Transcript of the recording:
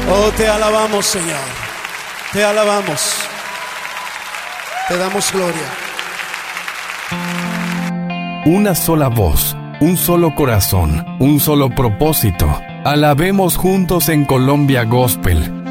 Oh, te alabamos, Señor. Te alabamos. Te damos gloria. Una sola voz, un solo corazón, un solo propósito. Alabemos juntos en Colombia Gospel.